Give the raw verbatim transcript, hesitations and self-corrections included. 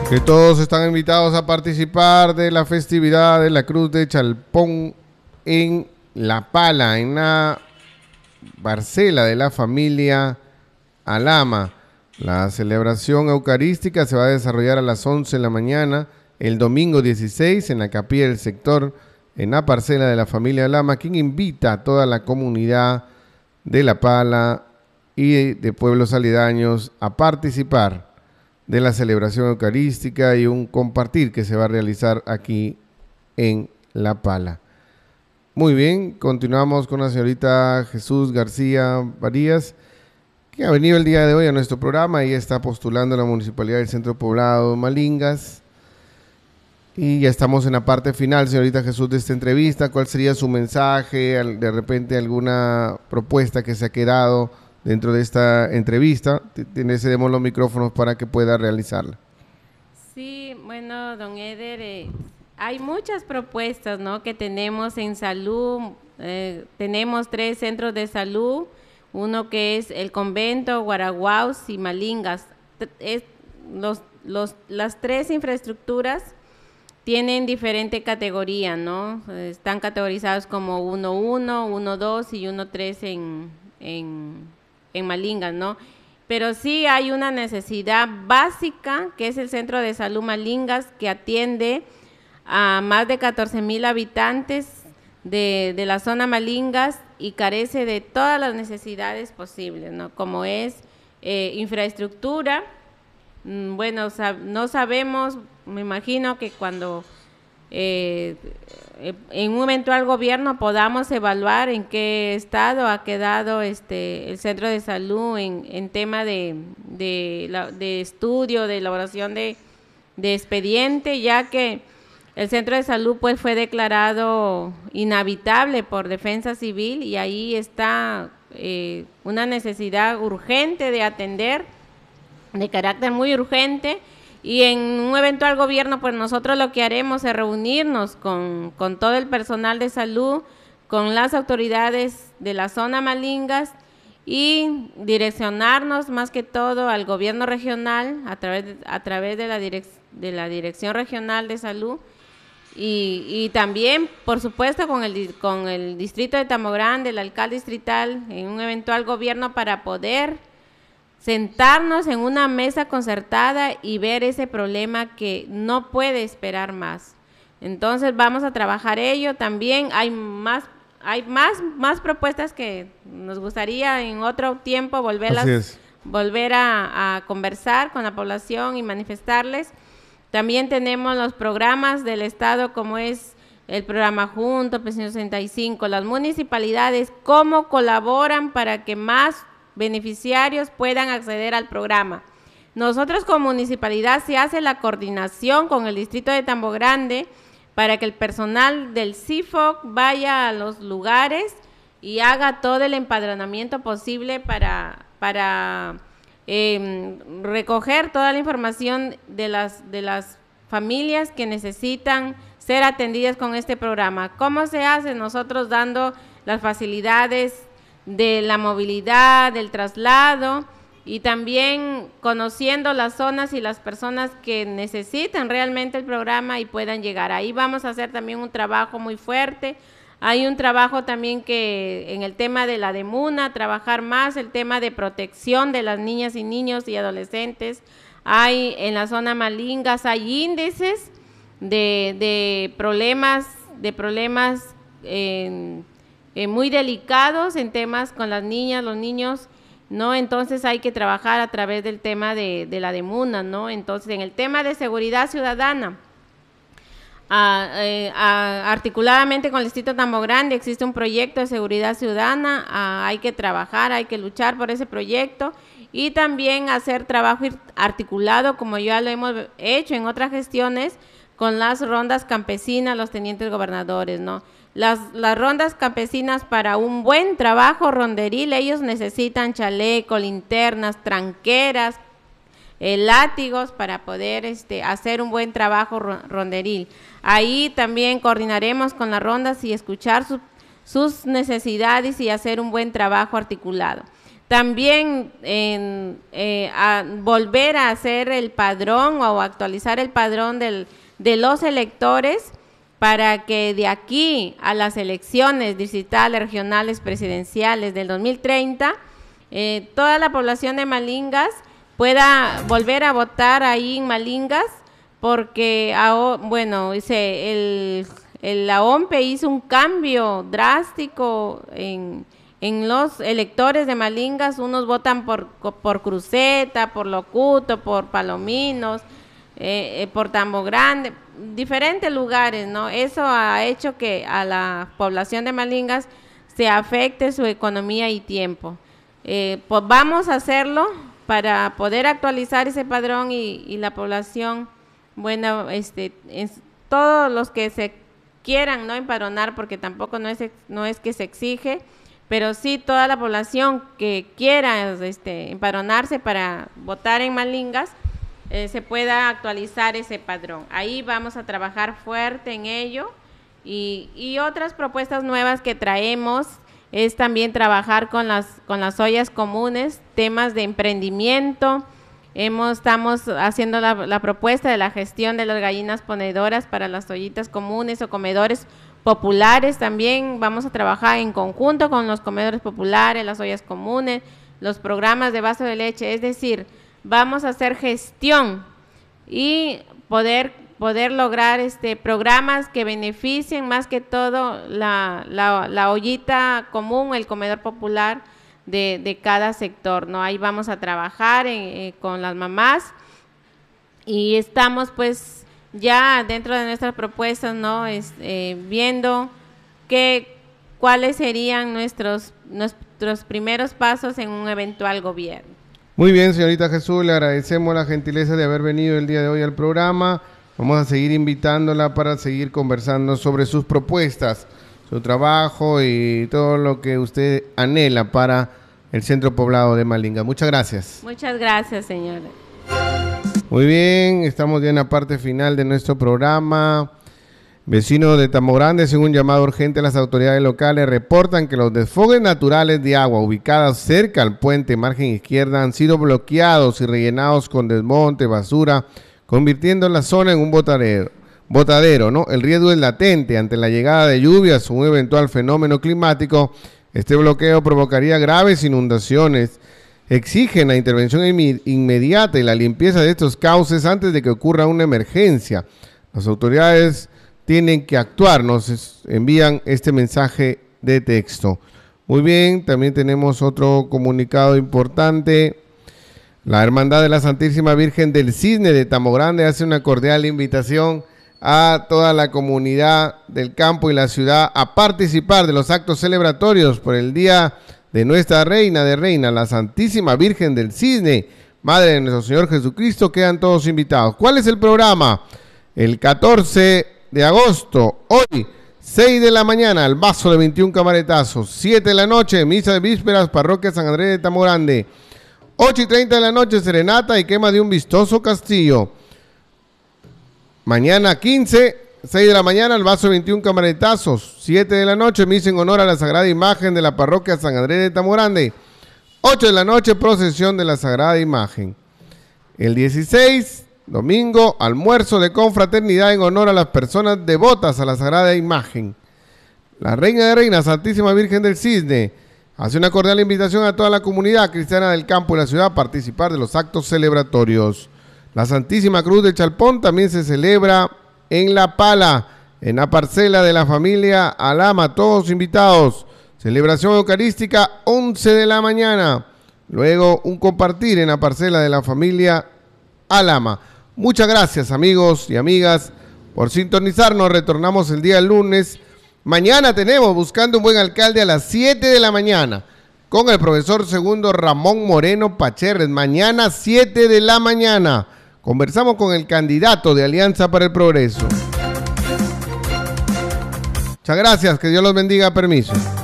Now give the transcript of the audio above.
Que todos están invitados a participar de la festividad de la Cruz de Chalpón en La Pala, en la parcela de la familia Alama. La celebración eucarística se va a desarrollar a las once de la mañana el domingo dieciséis en la capilla del sector, en la parcela de la familia Alama, quien invita a toda la comunidad de La Pala y de pueblos aledaños a participar de la celebración eucarística y un compartir que se va a realizar aquí en La Pala. Muy bien, continuamos con la señorita Jesús García Varías, que ha venido el día de hoy a nuestro programa y está postulando a la Municipalidad del Centro Poblado Malingas. Y ya estamos en la parte final, señorita Jesús, de esta entrevista. ¿Cuál sería su mensaje? De repente alguna propuesta que se ha quedado dentro de esta entrevista. Le cedemos los micrófonos para que pueda realizarla. Sí, bueno, don Eder, eh, hay muchas propuestas, ¿no?, que tenemos en salud. Eh, tenemos tres centros de salud, uno que es el Convento, Guaraguaus y Malingas. Es, los, los, las tres infraestructuras tienen diferente categoría, ¿no? Están categorizados como uno uno, uno dos y uno tres en, en, en Malingas, ¿no? Pero sí hay una necesidad básica, que es el Centro de Salud Malingas, que atiende a más de catorce mil habitantes de, de la zona Malingas y carece de todas las necesidades posibles, ¿no? Como es eh, infraestructura. Bueno, sab no sabemos, me imagino que cuando eh, en un eventual gobierno podamos evaluar en qué estado ha quedado este el centro de salud en, en tema de, de, la, de estudio, de elaboración de, de expediente, ya que el centro de salud pues fue declarado inhabitable por Defensa Civil y ahí está eh, una necesidad urgente de atender, de carácter muy urgente, y en un eventual gobierno pues nosotros lo que haremos es reunirnos con, con todo el personal de salud, con las autoridades de la zona Malingas y direccionarnos más que todo al gobierno regional a través de, a través de la, direc de la Dirección Regional de Salud y, y también por supuesto con el, con el distrito de Tambo Grande, el alcalde distrital, en un eventual gobierno para poder sentarnos en una mesa concertada y ver ese problema que no puede esperar más. Entonces vamos a trabajar ello. También hay más, hay más, más propuestas que nos gustaría en otro tiempo volverlas, volver a, a conversar con la población y manifestarles. También tenemos los programas del Estado, como es el programa Junto, Pensión sesenta y cinco, las municipalidades, cómo colaboran para que más beneficiarios puedan acceder al programa. Nosotros como municipalidad se hace la coordinación con el distrito de Tambo Grande para que el personal del C I F O C vaya a los lugares y haga todo el empadronamiento posible para, para eh, recoger toda la información de las, de las familias que necesitan ser atendidas con este programa. ¿Cómo se hace? Nosotros dando las facilidades de la movilidad, del traslado y también conociendo las zonas y las personas que necesitan realmente el programa y puedan llegar. Ahí vamos a hacer también un trabajo muy fuerte. Hay un trabajo también que en el tema de la DEMUNA, trabajar más el tema de protección de las niñas y niños y adolescentes. Hay en la zona Malingas, hay índices de, de problemas, de problemas en Eh, muy delicados en temas con las niñas, los niños, ¿no? Entonces hay que trabajar a través del tema de, de la DEMUNA, ¿no? Entonces en el tema de seguridad ciudadana, a, eh, a, articuladamente con el distrito de Tambo Grande existe un proyecto de seguridad ciudadana, a, hay que trabajar, hay que luchar por ese proyecto y también hacer trabajo articulado, como ya lo hemos hecho en otras gestiones, con las rondas campesinas, los tenientes gobernadores, ¿no? Las, las rondas campesinas, para un buen trabajo ronderil, ellos necesitan chaleco, linternas, tranqueras, eh, látigos para poder este, hacer un buen trabajo ronderil. Ahí también coordinaremos con las rondas y escuchar su, sus necesidades y hacer un buen trabajo articulado. También en, eh, a volver a hacer el padrón o actualizar el padrón del, de los electores para que de aquí a las elecciones distritales, regionales, presidenciales del dos mil treinta, eh, toda la población de Malingas pueda volver a votar ahí en Malingas, porque, bueno, dice, el, el, la O M P E hizo un cambio drástico en, en los electores de Malingas. Unos votan por, por Cruceta, por Locuto, por Palominos, eh, eh, por Tambo Grande, diferentes lugares, ¿no? Eso ha hecho que a la población de Malingas se afecte su economía y tiempo. Eh, pues vamos a hacerlo para poder actualizar ese padrón y, y la población, bueno, este, es, todos los que se quieran no empadronar, porque tampoco no es, no es que se exige, pero sí toda la población que quiera este, empadronarse para votar en Malingas, eh, se pueda actualizar ese padrón. Ahí vamos a trabajar fuerte en ello, y, y otras propuestas nuevas que traemos es también trabajar con las, con las ollas comunes, temas de emprendimiento. Hemos, estamos haciendo la, la propuesta de la gestión de las gallinas ponedoras para las ollitas comunes o comedores populares. También vamos a trabajar en conjunto con los comedores populares, las ollas comunes, los programas de vaso de leche. Es decir, vamos a hacer gestión y poder, poder lograr este, programas que beneficien más que todo la, la, la ollita común, el comedor popular de, de cada sector, ¿no? Ahí vamos a trabajar en, eh, con las mamás, y estamos pues ya dentro de nuestras propuestas, ¿no? Es, eh, viendo qué, cuáles serían nuestros, nuestros primeros pasos en un eventual gobierno. Muy bien, señorita Jesús, le agradecemos la gentileza de haber venido el día de hoy al programa. Vamos a seguir invitándola para seguir conversando sobre sus propuestas, su trabajo y todo lo que usted anhela para el centro poblado de Malinga. Muchas gracias. Muchas gracias, señora. Muy bien, estamos ya en la parte final de nuestro programa. Vecinos de Tambo Grande, según un llamado urgente a las autoridades locales, reportan que los desfogues naturales de agua ubicados cerca al puente margen izquierda han sido bloqueados y rellenados con desmonte, basura, convirtiendo la zona en un botadero. botadero, ¿no? El riesgo es latente ante la llegada de lluvias o un eventual fenómeno climático. Este bloqueo provocaría graves inundaciones. Exigen la intervención inmediata y la limpieza de estos cauces antes de que ocurra una emergencia. Las autoridades tienen que actuar, nos envían este mensaje de texto. Muy bien, también tenemos otro comunicado importante. La Hermandad de la Santísima Virgen del Cisne de Tambo Grande hace una cordial invitación a toda la comunidad del campo y la ciudad a participar de los actos celebratorios por el Día de Nuestra Reina de Reina, la Santísima Virgen del Cisne, Madre de nuestro Señor Jesucristo. Quedan todos invitados. ¿Cuál es el programa? El catorce de agosto, hoy, seis de la mañana, al vaso de veintiún camaretazos. siete de la noche, misa de vísperas, parroquia San Andrés de Tambo Grande. ocho y treinta de la noche, serenata y quema de un vistoso castillo. Mañana quince, seis de la mañana, al vaso de veintiún camaretazos. siete de la noche, misa en honor a la Sagrada Imagen de la parroquia San Andrés de Tambo Grande. ocho de la noche, procesión de la Sagrada Imagen. El dieciséis, domingo, almuerzo de confraternidad en honor a las personas devotas a la Sagrada Imagen. La Reina de Reinas, Santísima Virgen del Cisne, hace una cordial invitación a toda la comunidad cristiana del campo y la ciudad a participar de los actos celebratorios. La Santísima Cruz de Chalpón también se celebra en La Pala, en la parcela de la familia Alama, todos invitados. Celebración eucarística, once de la mañana. Luego un compartir en la parcela de la familia Alama. Muchas gracias, amigos y amigas, por sintonizarnos. Retornamos el día lunes. Mañana tenemos Buscando un Buen Alcalde a las siete de la mañana con el profesor segundo Ramón Moreno Pacherres. Mañana siete de la mañana. Conversamos con el candidato de Alianza para el Progreso. Muchas gracias, que Dios los bendiga. Permiso.